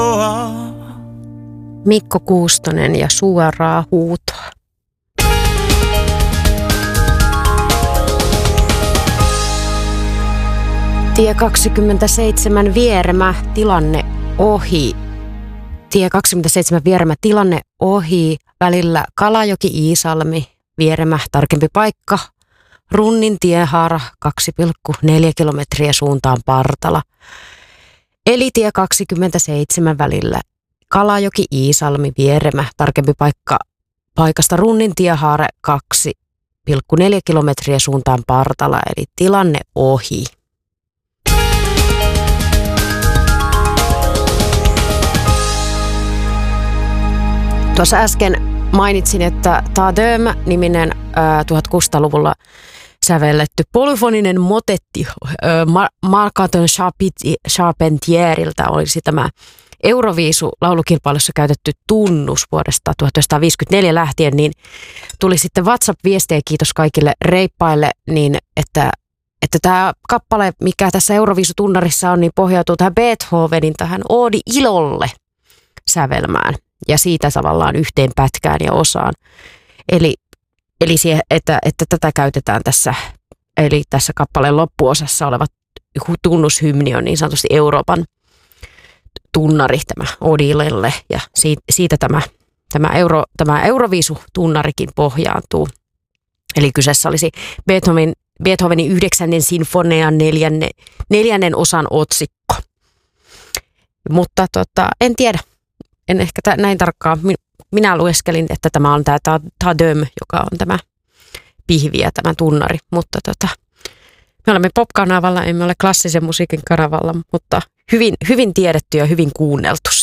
Mikko Kuustonen ja Suoraa huutoa. Tie 27 Vieremä, tilanne ohi. Tie 27 Vieremä, tilanne ohi. Välillä Kalajoki-Iisalmi, Vieremä, tarkempi paikka. Runnin tiehaara 2,4 kilometriä suuntaan Partala. Eli tie 27 välillä Kalajoki-Iisalmi, Vieremä, tarkempi paikka. Paikasta Runnin tiehaara 2,4 kilometriä suuntaan Partala, eli tilanne ohi. Tuossa äsken mainitsin, että Ta Döm-niminen 1600-luvulla sävelletty polyfoninen motetti Marc-Antoine Charpentieriltä olisi tämä Euroviisu-laulukilpailussa käytetty tunnus vuodesta 1954 lähtien, niin tuli sitten WhatsApp-viestejä, kiitos kaikille reippaille, niin että tämä kappale, mikä tässä Euroviisu-tunnarissa on, niin pohjautuu tähän Beethovenin tähän Oodi ilolle sävelmään. Ja siitä tavallaan yhteen pätkään ja osaan. Eli siihen, että tätä käytetään tässä, eli tässä kappaleen loppuosassa oleva tunnushymni on niin sanotusti Euroopan tunnari tämä Odilelle. Ja siitä tämä Euroviisu-tunnarikin pohjaantuu. Eli kyseessä olisi Beethovenin 9. sinfonian neljännen osan otsikko. Mutta en tiedä. En ehkä näin tarkkaan. Minä lueskelin, että tämä on tämä Ta Döm, joka on tämä pihvi ja tämä tunnari. Mutta me olemme pop-kanavalla, emme ole klassisen musiikin kanavalla, mutta hyvin tiedetty ja hyvin kuunneltu